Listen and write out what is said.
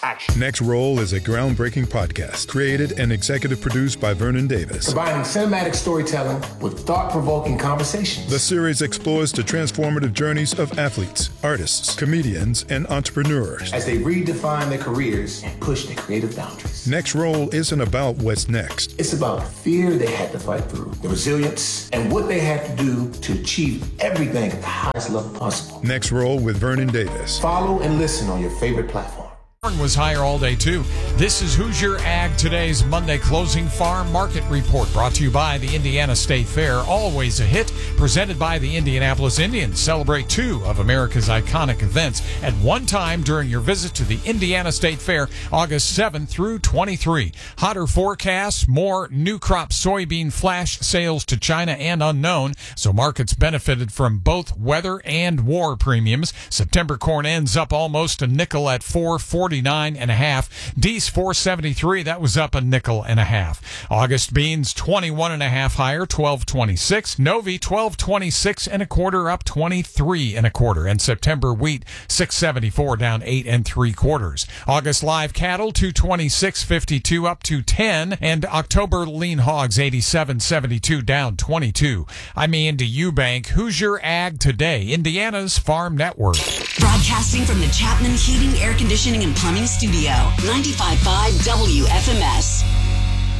action. Next Roll is a groundbreaking podcast created and executive produced by Vernon Davis. Combining cinematic storytelling with thought-provoking conversations. The series explores the transformative journeys of athletes, artists, comedians, and entrepreneurs as they redefine their careers and push their creative boundaries. Next Roll isn't about what's next. It's about the fear they had to fight through, the resilience, and what they had to do to achieve everything at the highest level possible. Next Roll with Vernon Davis. Follow and listen on your favorite platform. Was higher all day, too. This is Hoosier Ag Today's Monday Closing Farm Market Report, brought to you by the Indiana State Fair. Always a hit, presented by the Indianapolis Indians. Celebrate two of America's iconic events at one time during your visit to the Indiana State Fair, August 7th through 23. Hotter forecasts, more new crop soybean flash sales to China and unknown, so markets benefited from both weather and war premiums. September corn ends up almost a nickel at $4.49.5. Dees $4.73, that was up a nickel and a half. August beans 21.5 higher, $12.26. Novi $12.26 and a quarter, up 23 and a quarter. And September wheat $6.74, down 8 3/4. August live cattle $226.52, up to 10. And October lean hogs $87.72, down 22. I'm Andy Eubank. Hoosier Ag Today, Indiana's Farm Network. Broadcasting from the Chapman Heating, Air Conditioning, and Plumbing Studio, 95.5 WFMS.